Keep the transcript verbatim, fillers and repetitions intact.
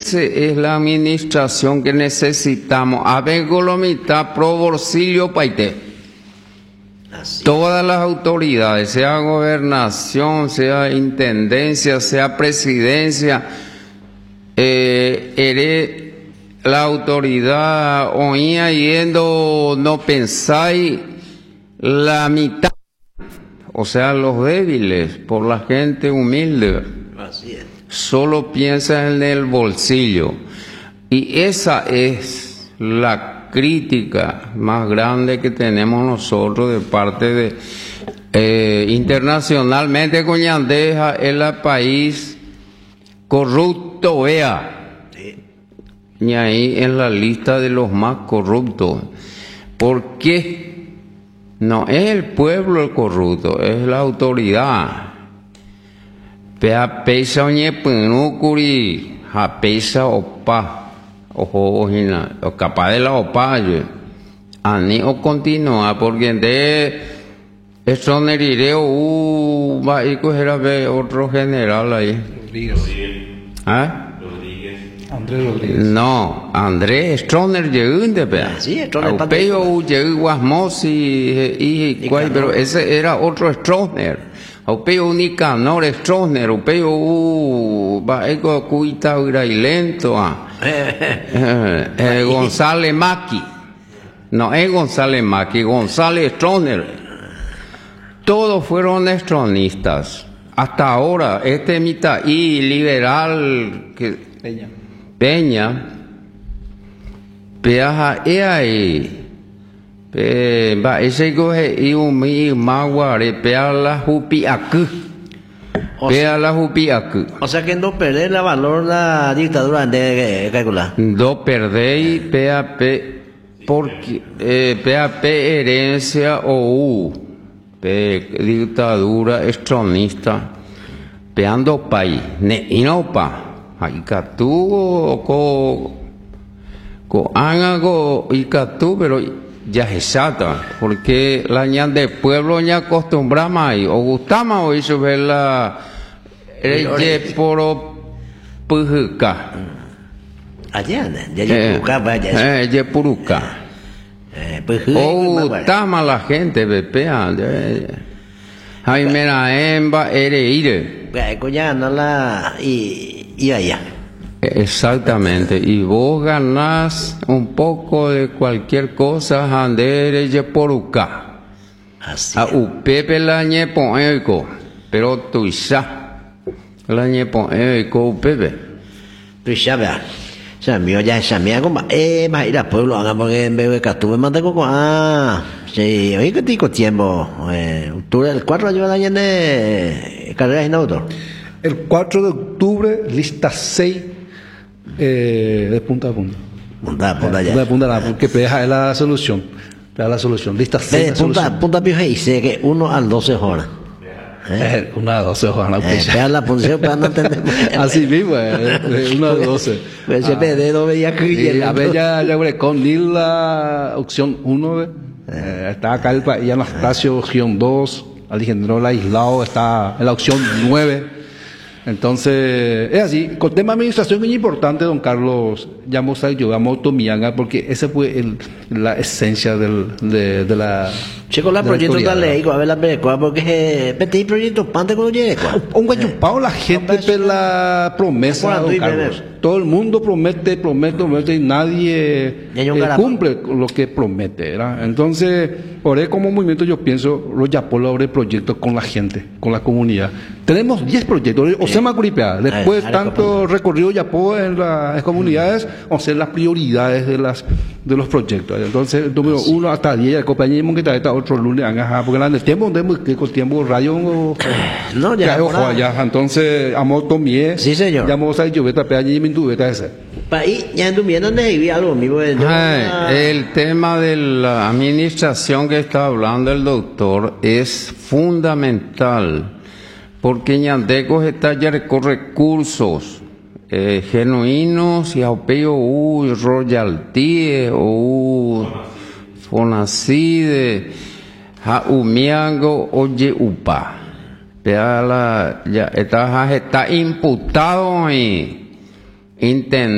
esa es la administración que necesitamos. A ver, Golomita, pro bolsillo paite. Así. Todas las autoridades, sea gobernación, sea intendencia, sea presidencia, eh, ere, la autoridad oía yendo, no pensáis la mitad, o sea, los débiles, por la gente humilde. Así es. Solo piensa en el bolsillo. Y esa es la crítica más grande que tenemos nosotros de parte de eh, internacionalmente. Coñandeja es el país corrupto, vea, Sí. y ahí en la lista de los más corruptos. ¿Por qué? No es el pueblo el corrupto, es la autoridad. Pea pesa oñe penúcuri, ja pesa opa. Ojo, ojina, o capaz de la opalle, ani o continúa, porque de eso nerireo, uh, va y coger a ver otro general ahí. Rodríguez. ¿Ah? Andrés Rodríguez. No, Andrés Stroner llegó de pea. Ah, sí, Stroner Aupeo llegó Guasmos y, y, y pero ese era otro Stroner. Aupeo Nicanor Stroner, Aupeo, uh, va y cuita y lento, ah. Eh, eh, González Maki, no es González Maki, González Stroner. Todos fueron estronistas. Hasta ahora, este mitad y liberal que Peña. Peña, Peaja, e ahí, pe, va ese coge y un mi maguare, pea la jupi aku, O pea sea, la jupi aku. o sea que no perder la valor la dictadura de calcular. Do perdei P A P porque eh, P A P herencia o U P dictadura estronista peando país ne inopa aikatu ko ko anga ko ikatu pero ya es sata porque la ñan de pueblo ña acostumbramos ahí o gustamos o hizo ver la reye poro pujuca. Allá, ya ya puruca, vaya. Eh, ye puruca. Eh, pues Oh, tama la gente, bepea. Jaime Naemba, ere ire. ya no la y y allá. Exactamente. Y vos ganás un poco de cualquier cosa, andere ye puruca. Así. A upepe la ñepo eco, pero tu isa. La ñepo eco upepe. Tú sabes. O sea, mío ya esa mía como eh va a ir al pueblo haga porque en vez de que tú me mandas con ah sí oye que tico tiempo eh octubre el cuatro yo la de carrera en auto. El cuatro de octubre, lista seis eh, de punta a punta. Punta punta De ya. punta a punta, porque peja es la solución. Peja la solución. Lista seis. De la punta solución. punta pio y sé que uno al doce horas. Eh, una a doce horas la Eh, pilla. pega la punción para no entender. Así mismo, eh, de una a doce. Pues ese pedo veía que Y a ver, ya, ya, güey, con la opción uno, eh, está acá el país Anastasio, opción dos, Alejandro Aislado está en la opción nueve. Entonces, es así. Con tema de administración es muy importante, don Carlos Llamosa y Yogamo Tomianga, porque esa fue el, la esencia del, de, de la. Chico, la de proyecto autoridad, está ¿no? ley, a ver la perecua, porque petí proyecto pante con oye. Un guayupao la gente No, pe la promesa, Cuando don y Carlos. beber. Todo el mundo promete, promete, promete y nadie Y hay un eh, garapa. cumple lo que promete, ¿verdad? Entonces, por ahí como movimiento yo pienso, los yapó abre proyectos con la gente, con la comunidad. Tenemos diez proyectos, o sea, Macuripea. Después Ay, tanto recorrido yapó en las comunidades, o sea, las prioridades de las de los proyectos. Entonces, número uno hasta diez, la compañía que está otro lunes, ajá, porque en el tiempo donde que con tiempo radio o No, ya. ya, ojo, ahora- allá, entonces, amo tomie. Sí, señor. Ya vamos a ir, yo vete a pegar allí, mi tuve, ese. País, ya anduviendo donde vivía algo, mi bueno. Ay, el tema de la administración que está hablando el doctor es fundamental porque Ñandecos está ya con recursos eh, genuinos y aupeo u royalties o fonacide ha umiango oye upa Pea la, ya está, está imputado y